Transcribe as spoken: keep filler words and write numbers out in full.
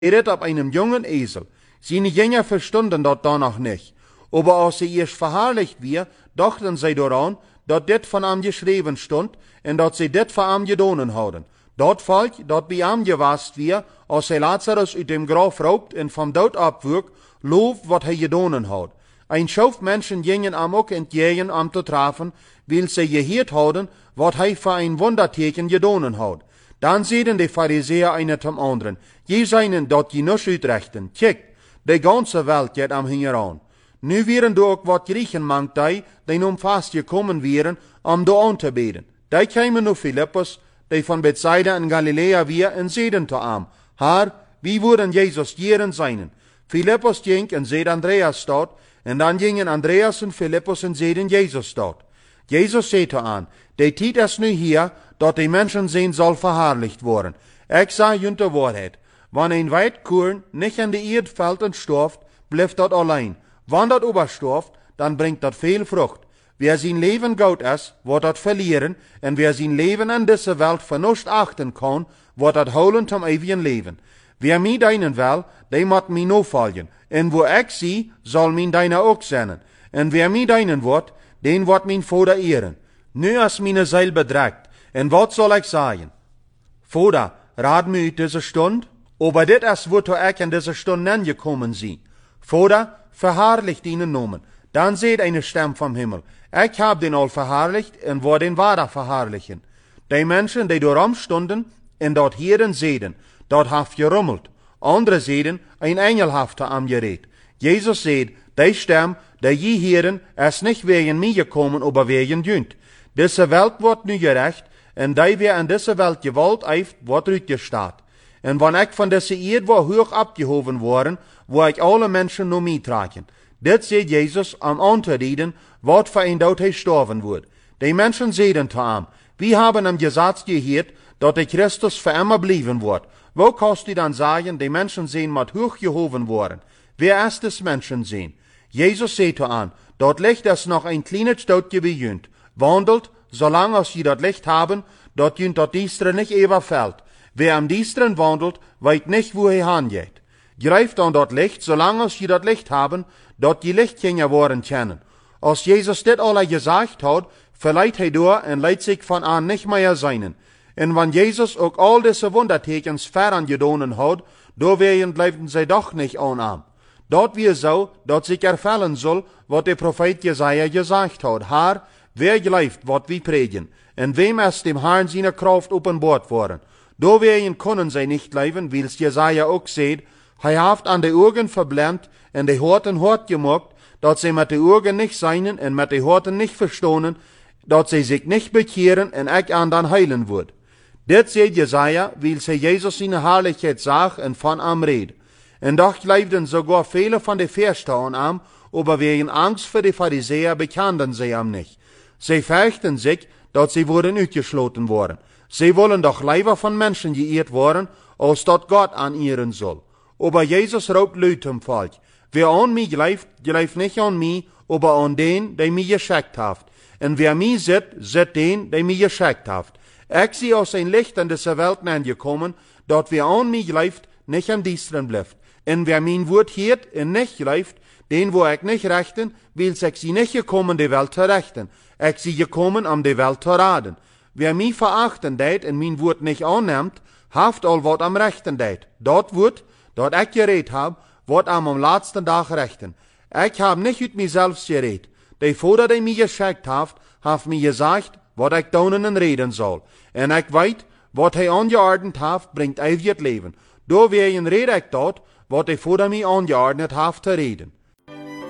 ritt auf einem jungen Esel. Seine Jünger verstunden dort danach nicht. Aber als sie erst verherrlicht wir, dachten sie daran, dat dit von am geschrieben stund, en dat sie dit von am gedonen hadden. Dat Volk, dat bij am gewast wir, als hij Lazarus uit dem Graf raubt en vom Dood abwürg, loof wat hij gedonen had. Ein Schauf Menschen gingen am ook entgegen am te trafen, weil sie geheerd hadden, wat hij für ein Wunderteken gedonen had. Dan zeiden de Pharisäer einer zum anderen, je seinen dat je nisch uitrechten. Kijk, de ganze Welt geht am hinger an. Nu wären du ook wat Griechen mangt die, die um fast gekommen wären, um do an te beten. Die kämen nu Philippus, die von Bethsaida in Galiläa wir, en zeiden te am, Haar, wie würden Jesus jeren seinen? Philippus ging en zeed Andreas stad, en dan gingen Andreas en Philippus en zeeden Jesus stad. Jesus zei aan, de tijd is nu hier, dat die Menschen zijn zal verherrlicht worden. Ik zei junt de waarheid, wanneer een weit Korn nicht in de Erd fällt en storft, blijft dat alleen. Wann dat oberstorft, dan bringt dat veel Frucht. Wer zijn leven goud is, wordt dat verlieren, en wer zijn leven in deze Welt vernust achten kan, wordt dat houden zum ewigen leven. Wer mij deinen wil, die moet mij no volgen, en wo ik zie, zal mijn deine ook zijn. En wer mij deinen wordt, den wordt mijn Vader ehren. Nu is mijn ziel bedreigt, en wat zal ik zeggen? Vader, raad mij uit deze stund, aber dit is woto ik in deze stund aangekommen zie. Vader, verherrlicht ihnen Namen. Dann seht eine Stimme vom Himmel. Ich hab den all verherrlicht und war den Vater verherrlichen. Die Menschen, die dort stunden und dort hieren sehen, dort haft gerummelt. Andere sehen, ein Engel haft am Gerät. Jesus seht, die Stimme, die je hieren, ist nicht wegen mir gekommen, aber wegen Jünd. Diese Welt wird nu gerecht, und die wer in diese Welt gewollt eift, wird rütgestaat. Und wenn ich von dieser Erde war hoch abgehoben worden, wo ich alle Menschen nur mittragen. Dit seht Jesus am Antreten, wat für ein Tod hij sterben wird. Die Menschen sehen zu ihm, wir haben am Gesetz gehört, dass der Christus für immer bleiben wird. Wo kannst du dann sagen, die Menschen sehen mit hochgehoben worden? Wer ist das Menschen sehen? Jesus seht zu ihm, dort Licht ist noch ein kleines Stoutje bejünt. Wandelt, solange als sie dort Licht haben, dort jünt dort Diestre nicht überfällt. Wer am Diestren wandelt, weiß nicht, wo er hingeht. Greift an dort Licht, solange sie dort Licht haben, dort die Lichtgänger worden kennen. Als Jesus dit alle gesagt hat, verleiht er durch und leidt sich von an nicht mehr seinen. Und wenn Jesus auch all diese Wundertekens vorangedonen hat, do werden bleiben sie doch nicht an. Dort wir so, dort sich erfällen soll, was der Prophet Jesaja gesagt hat. Herr, wer glaubt, wat wir predigen, und wem ist dem Herrn seine Kraft offenbart worden. Do werden können sie nicht leben, wie es Jesaja auch sieht, hij haft an de Augen verblendet en de Horten hort gemacht, dat sie mit de Augen nicht seinen en mit de Horten nicht verstohnen, dat sie sich nicht bekehren en ik an dan heilen wird. Dit seht Jesaja, weil sie Jesus seine Herrlichkeit sah en von am red. En doch glaubten sogar viele von de Verstehen am, aber wegen Angst für die Pharisäer bekannten sie am nicht. Sie fürchten sich, dat sie wurden uitgeschloten worden. Sie wollen doch lieber von Menschen geehrt worden, als dat Gott an ihren soll. Aber Jesus raubt Leute im Volk. Wer an mich glaubt, glaubt nicht an mich, aber an den, der mich geschickt hat. Und wer mich sieht, sieht den, der mich geschickt hat. Ich sehe aus ein Licht in dieser Welt angekommen, dort wer an mich glaubt, nicht am Dienstren bleibt. Und wer mein Wort hört und nicht glaubt, den wo ich nicht rechten, will ich sie nicht gekommen, die Welt zu rechten. Ich sie gekommen, um die Welt zu raten. Wer mich verachten deit und mein Wort nicht annimmt, haft all wat am rechten deit. Dort wird, dat ik gereed heb, wordt am am laatste dag rechten. Ik heb niet uit mezelf gereed. De Vader die mij geschickt heeft, heeft mij gezegd, wat ik doen en reden zal. En ik weet, wat hij aangeordend heeft, brengt eeuwig leven. Door wie een rede ik dat, wat de Vader mij aangeordend heeft te reden.